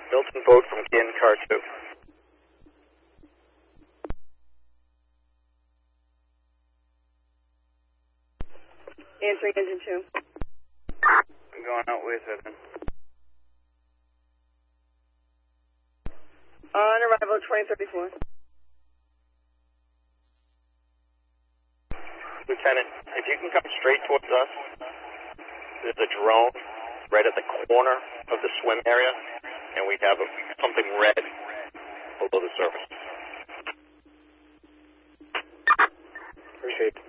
Milton Boat from Canton Car 2. Answering engine 2. I'm going out with it. On arrival, 2034. Lieutenant, if you can come straight towards us, there's a drone right at the corner of the swim area, and we have something red below the surface. Appreciate it.